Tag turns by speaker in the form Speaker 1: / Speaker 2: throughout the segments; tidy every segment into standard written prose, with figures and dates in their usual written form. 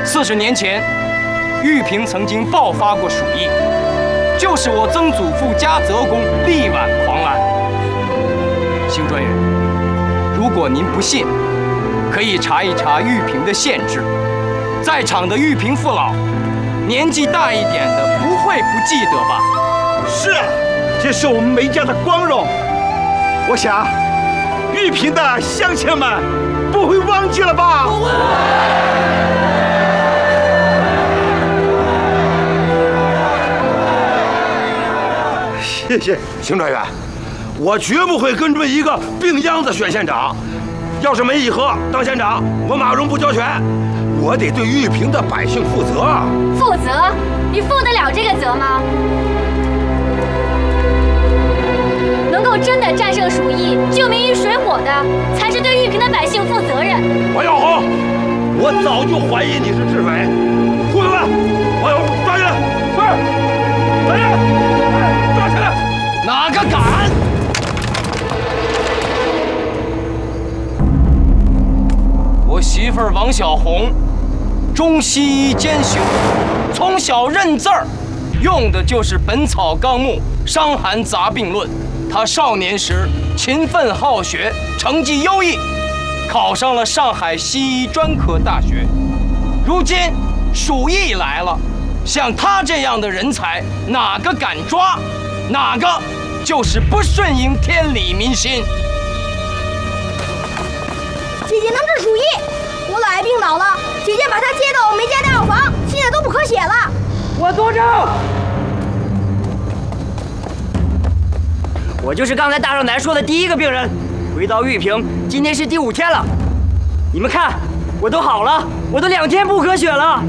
Speaker 1: 40年前，玉屏曾经爆发过鼠疫，就是我曾祖父家泽公力挽狂澜。邢专员，如果您不信，可以查一查玉屏的县志，在场的玉屏父老，年纪大一点的不会不记得吧？
Speaker 2: 是啊，这是我们梅家的光荣。我想，玉屏的乡亲们不会忘记了吧？不会。谢谢邢专员，我绝不会跟准一个病秧子选县长。要是梅以鹤当县长，我马荣不交权，我得对玉屏的百姓负责。
Speaker 3: 负责？你负得了这个责吗？能够真的战胜鼠疫、救民于水火的，才是对玉屏的百姓负责任。
Speaker 2: 王耀宏，我早就怀疑你是赤匪。护卫们，王耀宏抓人！是，来人！抓起来！
Speaker 1: 哪个敢？我媳妇儿王小红，中西医兼修，从小认字儿，用的就是《本草纲目》《伤寒杂病论》。她少年时勤奋好学，成绩优异，考上了上海西医专科大学。如今鼠疫来了，像她这样的人才，哪个敢抓？哪个就是不顺应天理民心。
Speaker 4: 姐姐能治鼠疫，我姥爷病倒了，姐姐把他接到我梅家大药房，现在都不咳血了。
Speaker 5: 我作证。我就是刚才大少奶说的第一个病人，回到玉屏，今天是第5天了。你们看，我都好了，我都2天不咳血了。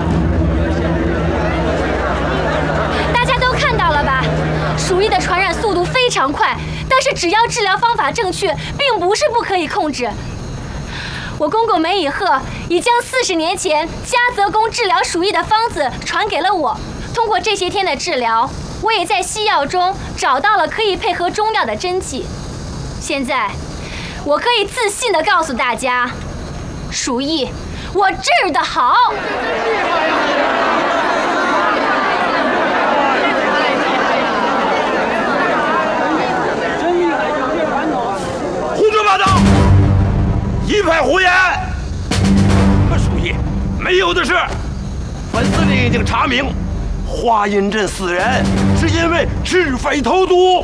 Speaker 3: 大家都看到了吧？鼠疫的传染速度非常快，但是只要治疗方法正确，并不是不可以控制。我公公梅以鹤已将40年前家泽公治疗鼠疫的方子传给了我。通过这些天的治疗，我也在西药中找到了可以配合中药的针剂。现在，我可以自信地告诉大家，鼠疫我治得好。
Speaker 2: 胡说八道！一派胡言！鼠疫没有的事，本司令已经查明，华阴镇死人是因为赤匪投毒。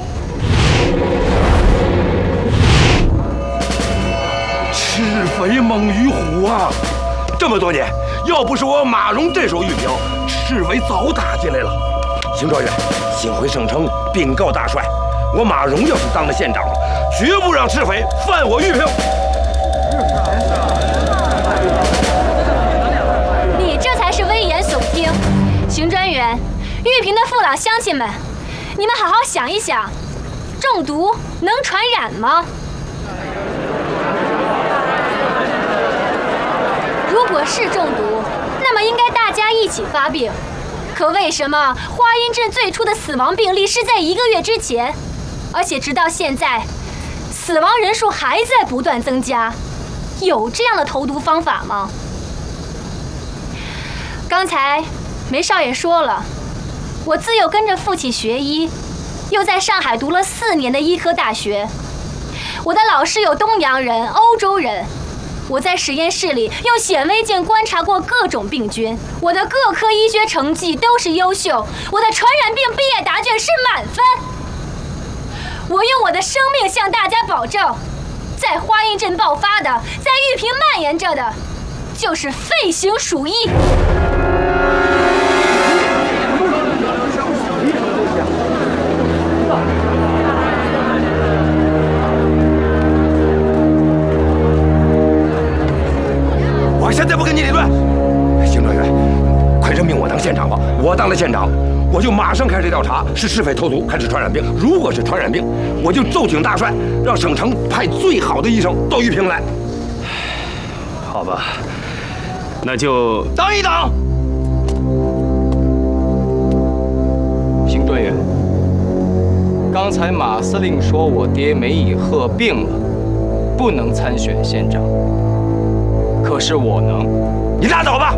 Speaker 2: 赤匪猛于虎啊！这么多年，要不是我马荣镇守玉屏，赤匪早打进来了。邢状元，请回省城禀告大帅，我马荣要是当了县长，绝不让赤匪犯我玉屏。
Speaker 3: 你这才是危言耸听，邢专员，玉屏的父老乡亲们，你们好好想一想，中毒能传染吗？如果是中毒，那么应该大家一起发病。可为什么华阴镇最初的死亡病例是在1个月之前，而且直到现在，死亡人数还在不断增加？有这样的投毒方法吗？刚才梅少爷说了，我自幼跟着父亲学医，又在上海读了4年的医科大学。我的老师有东洋人、欧洲人。我在实验室里用显微镜观察过各种病菌，我的各科医学成绩都是优秀，我的传染病毕业答卷是满分。我用我的生命向大家保证，在华阴镇爆发的，在玉屏蔓延着的，就是肺型鼠疫。
Speaker 2: 我现在不跟你理论，邢专员，快任命我当县长吧！我当了县长，我就马上开始调查是赤匪投毒还是传染病。如果是传染病，我就奏请大帅让省城派最好的医生到玉屏来。
Speaker 6: 好吧，那就
Speaker 1: 等一等，邢专员，刚才马司令说我爹梅以鹤病了，不能参选县长。可是我能。
Speaker 2: 你拉倒吧！